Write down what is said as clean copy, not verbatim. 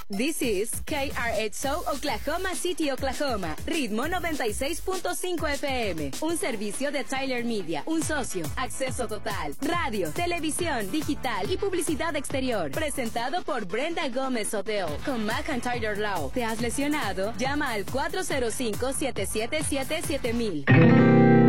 This is KRXO Oklahoma City, Oklahoma. Ritmo 96.5 FM. Un servicio de Tyler Media. Un socio. Acceso total. Radio, televisión, digital y publicidad exterior. Presentado por Brenda Gómez Odell. Con McIntyre Law. ¿Te has lesionado? Llama al 405-777-7000.